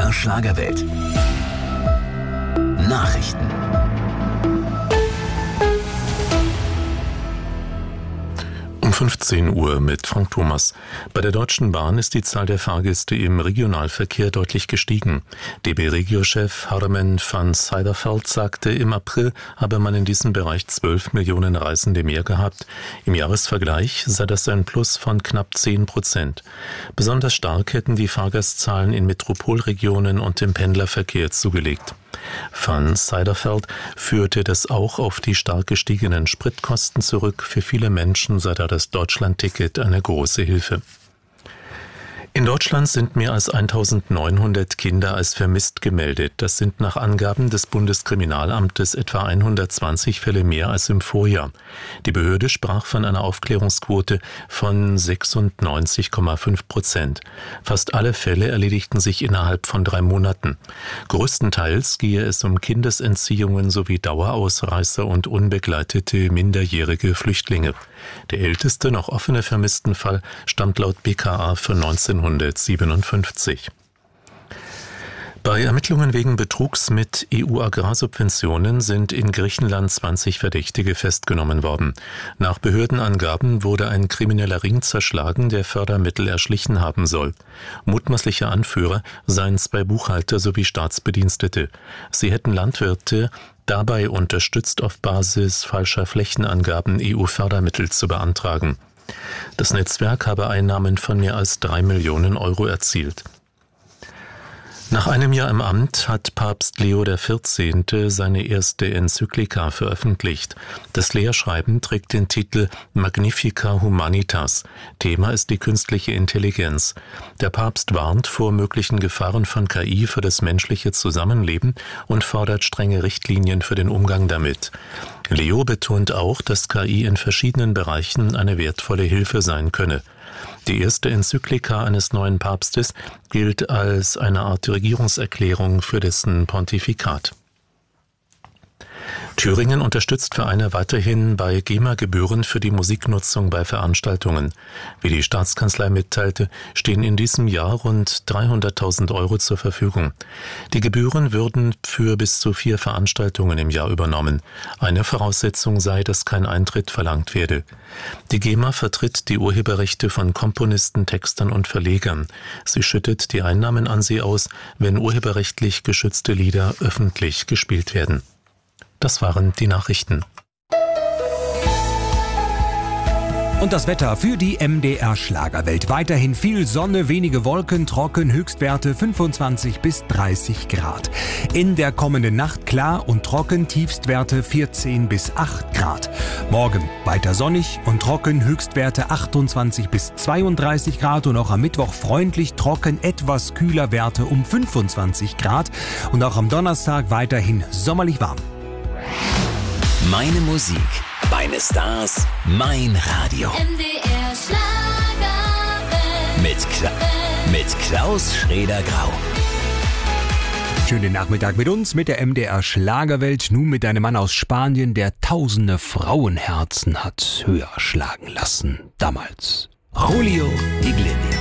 MDR Schlagerwelt. Nachrichten. Um 15 Uhr mit Frank Thomas. Bei der Deutschen Bahn ist die Zahl der Fahrgäste im Regionalverkehr deutlich gestiegen. DB-Regio-Chef Harmen van Zijderveld sagte, im April habe man in diesem Bereich 12 Millionen Reisende mehr gehabt. Im Jahresvergleich sei das ein Plus von knapp 10%. Besonders stark hätten die Fahrgastzahlen in Metropolregionen und im Pendlerverkehr zugelegt. Van Zijderveld führte das auch auf die stark gestiegenen Spritkosten zurück. Für viele Menschen sei da das Deutschland-Ticket eine große Hilfe. In Deutschland sind mehr als 1900 Kinder als vermisst gemeldet. Das sind nach Angaben des Bundeskriminalamtes etwa 120 Fälle mehr als im Vorjahr. Die Behörde sprach von einer Aufklärungsquote von 96,5%. Fast alle Fälle erledigten sich innerhalb von 3 Monaten. Größtenteils gehe es um Kindesentziehungen sowie Dauerausreißer und unbegleitete minderjährige Flüchtlinge. Der älteste noch offene Vermisstenfall stammt laut BKA von 1957. Bei Ermittlungen wegen Betrugs mit EU-Agrarsubventionen sind in Griechenland 20 Verdächtige festgenommen worden. Nach Behördenangaben wurde ein krimineller Ring zerschlagen, der Fördermittel erschlichen haben soll. Mutmaßliche Anführer seien 2 Buchhalter sowie Staatsbedienstete. Sie hätten Landwirte dabei unterstützt, auf Basis falscher Flächenangaben EU-Fördermittel zu beantragen. Das Netzwerk habe Einnahmen von mehr als 3 Millionen Euro erzielt. Nach einem Jahr im Amt hat Papst Leo XIV. Seine erste Enzyklika veröffentlicht. Das Lehrschreiben trägt den Titel Magnificat Humanitas. Thema ist die künstliche Intelligenz. Der Papst warnt vor möglichen Gefahren von KI für das menschliche Zusammenleben und fordert strenge Richtlinien für den Umgang damit. Leo betont auch, dass KI in verschiedenen Bereichen eine wertvolle Hilfe sein könne. Die erste Enzyklika eines neuen Papstes gilt als eine Art Regierungserklärung für dessen Pontifikat. Thüringen unterstützt Vereine weiterhin bei GEMA-Gebühren für die Musiknutzung bei Veranstaltungen. Wie die Staatskanzlei mitteilte, stehen in diesem Jahr rund 300.000 Euro zur Verfügung. Die Gebühren würden für bis zu 4 Veranstaltungen im Jahr übernommen. Eine Voraussetzung sei, dass kein Eintritt verlangt werde. Die GEMA vertritt die Urheberrechte von Komponisten, Textern und Verlegern. Sie schüttet die Einnahmen an sie aus, wenn urheberrechtlich geschützte Lieder öffentlich gespielt werden. Das waren die Nachrichten. Und das Wetter für die MDR Schlagerwelt. Weiterhin viel Sonne, wenige Wolken, trocken, Höchstwerte 25 bis 30 Grad. In der kommenden Nacht klar und trocken, Tiefstwerte 14 bis 8 Grad. Morgen weiter sonnig und trocken, Höchstwerte 28 bis 32 Grad. Und auch am Mittwoch freundlich, trocken, etwas kühler, Werte um 25 Grad. Und auch am Donnerstag weiterhin sommerlich warm. Meine Musik, meine Stars, mein Radio. MDR Schlagerwelt. Mit Klaus Schrader-Grau. Schönen Nachmittag mit uns, mit der MDR Schlagerwelt. Nun mit einem Mann aus Spanien, der tausende Frauenherzen hat höher schlagen lassen. Damals Julio Iglesias.